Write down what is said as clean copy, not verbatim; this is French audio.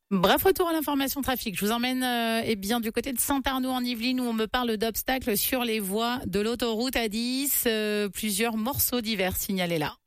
Bref, retour à l'information trafic. Je vous emmène bien du côté de Saint-Arnaud en Yvelines où on me parle d'obstacles sur les voies de l'autoroute A10. Plusieurs morceaux divers signalés là.